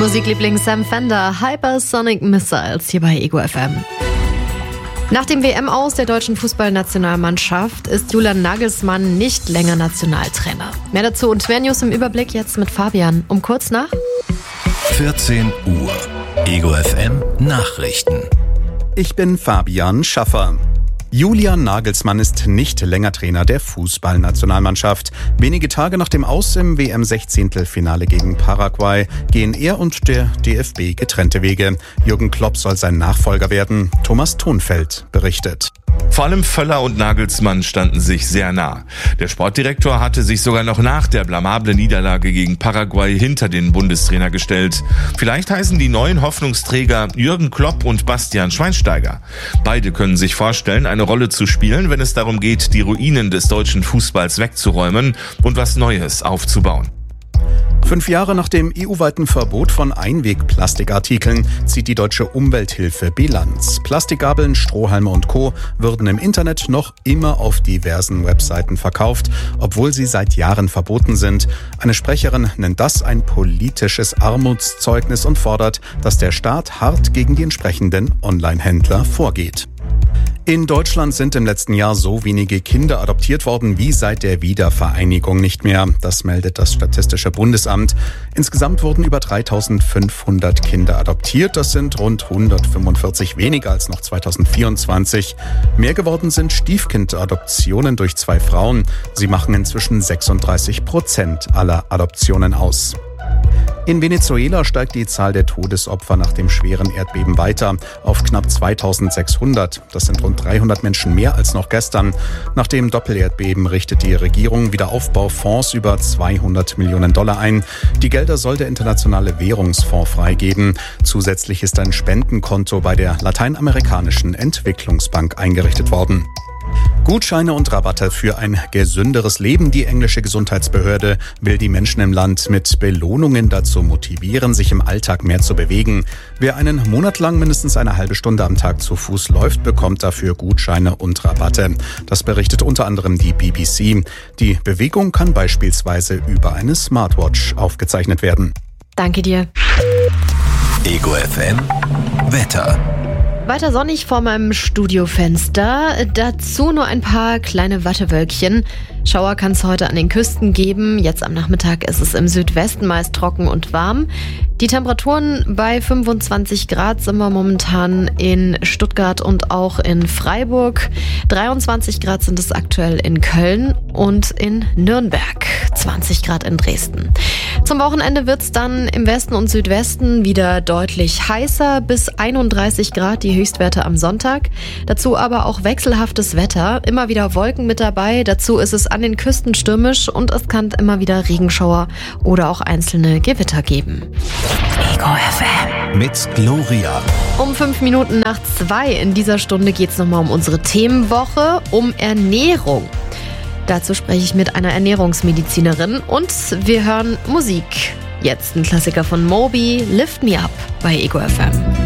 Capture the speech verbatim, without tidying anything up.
Musikliebling Sam Fender, Hypersonic Missiles hier bei Ego F M. Nach dem W M-Aus der deutschen Fußballnationalmannschaft ist Julian Nagelsmann nicht länger Nationaltrainer. Mehr dazu und mehr News im Überblick jetzt mit Fabian um kurz nach vierzehn Uhr. Ego F M Nachrichten. Ich bin Fabian Schaffer. Julian Nagelsmann ist nicht länger Trainer der Fußballnationalmannschaft. Wenige Tage nach dem Aus im W M-Sechzehntelfinale gegen Paraguay gehen er und der D F B getrennte Wege. Jürgen Klopp soll sein Nachfolger werden. Thomas Thonfeld berichtet. Vor allem Völler und Nagelsmann standen sich sehr nah. Der Sportdirektor hatte sich sogar noch nach der blamablen Niederlage gegen Paraguay hinter den Bundestrainer gestellt. Vielleicht heißen die neuen Hoffnungsträger Jürgen Klopp und Bastian Schweinsteiger. Beide können sich vorstellen, eine Rolle zu spielen, wenn es darum geht, die Ruinen des deutschen Fußballs wegzuräumen und was Neues aufzubauen. Fünf Jahre nach dem E U-weiten Verbot von Einwegplastikartikeln zieht die Deutsche Umwelthilfe Bilanz. Plastikgabeln, Strohhalme und Co. würden im Internet noch immer auf diversen Webseiten verkauft, obwohl sie seit Jahren verboten sind. Eine Sprecherin nennt das ein politisches Armutszeugnis und fordert, dass der Staat hart gegen die entsprechenden Online-Händler vorgeht. In Deutschland sind im letzten Jahr so wenige Kinder adoptiert worden wie seit der Wiedervereinigung nicht mehr. Das meldet das Statistische Bundesamt. Insgesamt wurden über dreitausendfünfhundert Kinder adoptiert. Das sind rund hundertfünfundvierzig weniger als noch zweitausendvierundzwanzig. Mehr geworden sind Stiefkindadoptionen durch zwei Frauen. Sie machen inzwischen sechsunddreißig Prozent aller Adoptionen aus. In Venezuela steigt die Zahl der Todesopfer nach dem schweren Erdbeben weiter auf knapp zweitausendsechshundert. Das sind rund dreihundert Menschen mehr als noch gestern. Nach dem Doppelerdbeben richtet die Regierung Wiederaufbaufonds über zweihundert Millionen Dollar ein. Die Gelder soll der Internationale Währungsfonds freigeben. Zusätzlich ist ein Spendenkonto bei der Lateinamerikanischen Entwicklungsbank eingerichtet worden. Gutscheine und Rabatte für ein gesünderes Leben. Die englische Gesundheitsbehörde will die Menschen im Land mit Belohnungen dazu motivieren, sich im Alltag mehr zu bewegen. Wer einen Monat lang mindestens eine halbe Stunde am Tag zu Fuß läuft, bekommt dafür Gutscheine und Rabatte. Das berichtet unter anderem die B B C. Die Bewegung kann beispielsweise über eine Smartwatch aufgezeichnet werden. Danke dir. Ego F M Wetter. Weiter sonnig vor meinem Studiofenster, dazu nur ein paar kleine Wattewölkchen. Schauer kann es heute an den Küsten geben. Jetzt am Nachmittag ist es im Südwesten meist trocken und warm. Die Temperaturen bei fünfundzwanzig Grad sind wir momentan in Stuttgart und auch in Freiburg. dreiundzwanzig Grad sind es aktuell in Köln und in Nürnberg. zwanzig Grad in Dresden. Zum Wochenende wird es dann im Westen und Südwesten wieder deutlich heißer, bis einunddreißig Grad die Höchstwerte am Sonntag. Dazu aber auch wechselhaftes Wetter, immer wieder Wolken mit dabei. Dazu ist es an den Küsten stürmisch und es kann immer wieder Regenschauer oder auch einzelne Gewitter geben. Ego F M mit Gloria. Um fünf Minuten nach zwei in dieser Stunde geht es nochmal um unsere Themenwoche, um Ernährung. Dazu spreche ich mit einer Ernährungsmedizinerin und wir hören Musik. Jetzt ein Klassiker von Moby, Lift Me Up bei Ego F M.